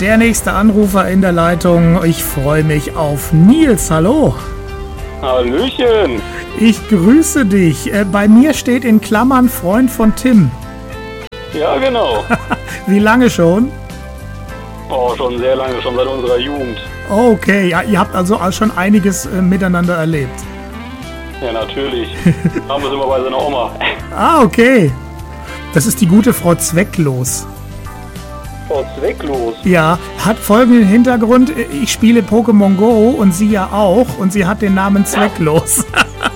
Der nächste Anrufer in der Leitung. Ich freue mich auf Nils. Hallo. Hallöchen. Ich grüße dich. Bei mir steht in Klammern Freund von Tim. Ja, genau. Wie lange schon? Oh, schon sehr lange, schon seit unserer Jugend. Okay, ja, ihr habt also auch schon einiges miteinander erlebt. Ja, natürlich. Haben wir es immer bei seiner Oma. Ah, okay. Das ist die gute Frau Zwecklos. Frau Zwecklos? Ja, hat folgenden Hintergrund. Ich spiele Pokémon Go und sie ja auch. Und sie hat den Namen Zwecklos.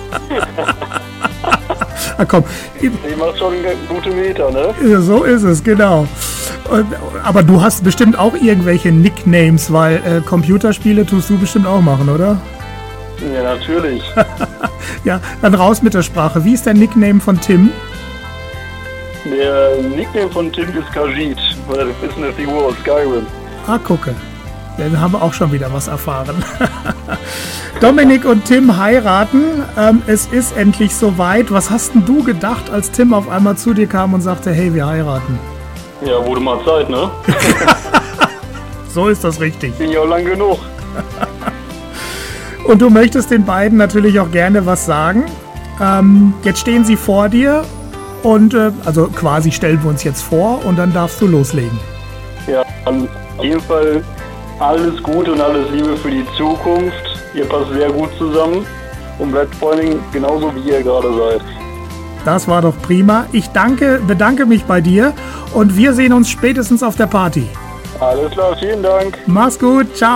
Ah, komm. Die macht schon gute Meter, ne? So ist es, genau. Aber du hast bestimmt auch irgendwelche Nicknames, weil Computerspiele tust du bestimmt auch machen, oder? Ja, natürlich. Ja, dann raus mit der Sprache. Wie ist der Nickname von Tim? Der Nickname von Tim ist Khajiit, weil das ist eine Figur aus Skyrim. Ah, gucke. Dann haben wir auch schon wieder was erfahren. Dominik und Tim heiraten. Es ist endlich soweit. Was hast denn du gedacht, als Tim auf einmal zu dir kam und sagte, hey, wir heiraten? Ja, wurde mal Zeit, ne? So ist das richtig. Bin ja auch lang genug. Und du möchtest den beiden natürlich auch gerne was sagen. Jetzt stehen sie vor dir und also quasi stellen wir uns jetzt vor und dann darfst du loslegen. Ja, auf jeden Fall alles Gute und alles Liebe für die Zukunft. Ihr passt sehr gut zusammen und bleibt vor allen Dingen genauso, wie ihr gerade seid. Das war doch prima. Ich bedanke mich bei dir und wir sehen uns spätestens auf der Party. Alles klar, vielen Dank. Mach's gut, ciao.